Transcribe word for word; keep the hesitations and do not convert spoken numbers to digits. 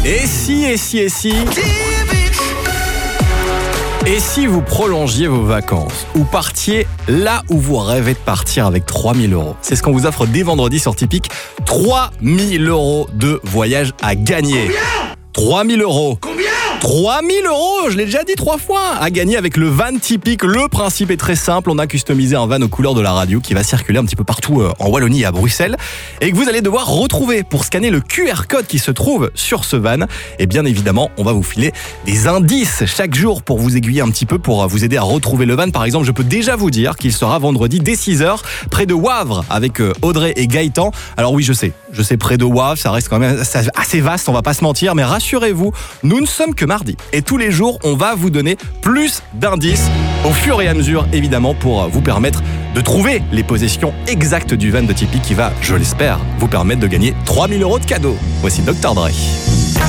Et si, et si, et si... Et si vous prolongiez vos vacances ou partiez là où vous rêvez de partir avec trois mille euros? C'est ce qu'on vous offre dès vendredi sur Tipeee. trois mille euros de voyage à gagner. Combien? trois mille euros. Combien? trois mille euros, je l'ai déjà dit trois fois, à gagner avec le van Tipeee. Le principe est très simple, on a customisé un van aux couleurs de la radio qui va circuler un petit peu partout en Wallonie et à Bruxelles et que vous allez devoir retrouver pour scanner le Q R code qui se trouve sur ce van. Et bien évidemment, on va vous filer des indices chaque jour pour vous aiguiller un petit peu, pour vous aider à retrouver le van. Par exemple, je peux déjà vous dire qu'il sera vendredi dès six heures près de Wavre avec Audrey et Gaëtan. Alors oui, je sais, je sais près de Wavre, ça reste quand même assez vaste, on va pas se mentir, mais rassurez-vous, nous ne sommes que mardi. Et tous les jours, on va vous donner plus d'indices au fur et à mesure, évidemment, pour vous permettre de trouver les possessions exactes du van de Tipeee qui va, je l'espère, vous permettre de gagner trois mille euros de cadeaux. Voici docteur Dre.